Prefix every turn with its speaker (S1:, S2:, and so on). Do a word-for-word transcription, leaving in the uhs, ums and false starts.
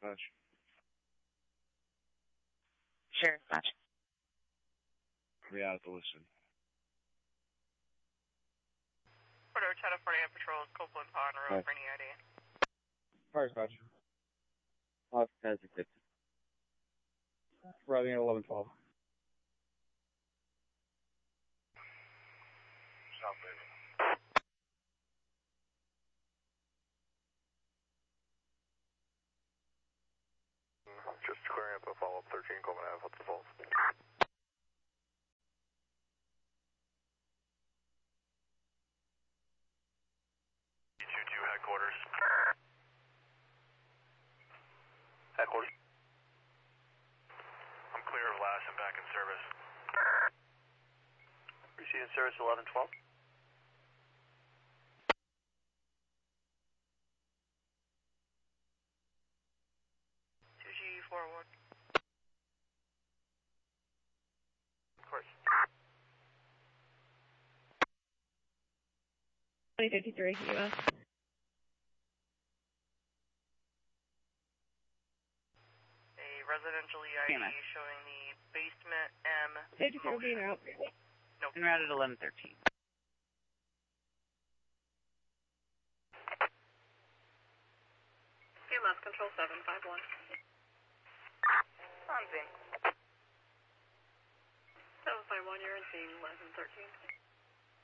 S1: Dispatch.
S2: Sheriff Dispatch.
S1: Yeah, to listen.
S3: Porto Chata forty-eight patrols, Copeland Pond Road for any I D.
S1: Fire Dispatch. Five ten fifty. Arriving at eleven twelve.
S4: South Baby. Just clearing up a follow-up thirteen Coleman Ave. What's the fault? D two two headquarters. Headquarters. I'm clear of last and back in service. Receiving service eleven twelve.
S3: two G forward. Of course.
S5: twenty fifty-three, U S.
S3: A residential E I D showing the basement M.
S5: fifty-four being out.
S3: Nope.
S2: En route at eleven thirteen.
S3: C M S Control seven five one. On scene. seven five one, you're in scene eleven thirteen.